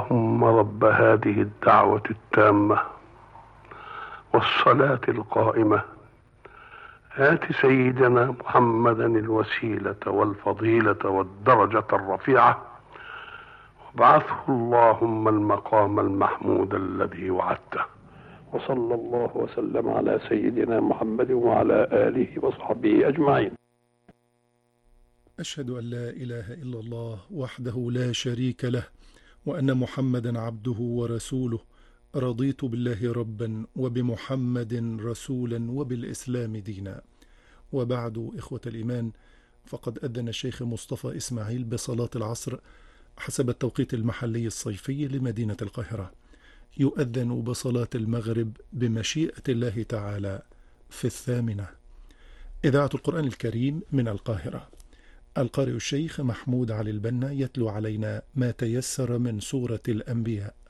اللهم رب هذه الدعوة التامة والصلاة القائمة آت سيدنا محمدا الوسيلة والفضيلة والدرجة الرفيعة وابعثه اللهم المقام المحمود الذي وعدته. وصلى الله وسلم على سيدنا محمد وعلى آله وصحبه أجمعين. أشهد أن لا إله إلا الله وحده لا شريك له وأن محمدا عبده ورسوله. رضيت بالله ربا وبمحمد رسولا وبالإسلام دينا. وبعد، إخوة الإيمان، فقد أذن الشيخ مصطفى إسماعيل بصلاة العصر حسب التوقيت المحلي الصيفي لمدينة القاهرة. يؤذن بصلاة المغرب بمشيئة الله تعالى في 8. إذاعة القرآن الكريم من القاهرة. القارئ الشيخ محمود علي البنا يتلو علينا ما تيسر من سورة الأنبياء.